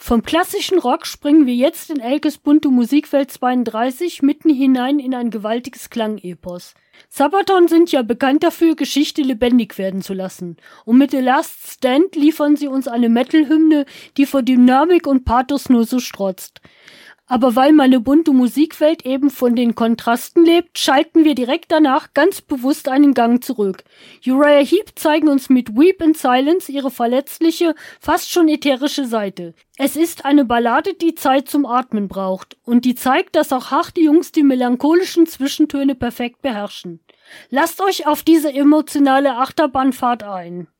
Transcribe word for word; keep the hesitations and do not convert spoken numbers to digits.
Vom klassischen Rock springen wir jetzt in Elkes bunte Musikwelt zweiunddreißig mitten hinein in ein gewaltiges Klangepos. Sabaton sind ja bekannt dafür, Geschichte lebendig werden zu lassen. Und mit The Last Stand liefern sie uns eine Metal-Hymne, die vor Dynamik und Pathos nur so strotzt. Aber weil meine bunte Musikwelt eben von den Kontrasten lebt, schalten wir direkt danach ganz bewusst einen Gang zurück. Uriah Heep zeigen uns mit Weep in Silence ihre verletzliche, fast schon ätherische Seite. Es ist eine Ballade, die Zeit zum Atmen braucht und die zeigt, dass auch harte Jungs die melancholischen Zwischentöne perfekt beherrschen. Lasst euch auf diese emotionale Achterbahnfahrt ein.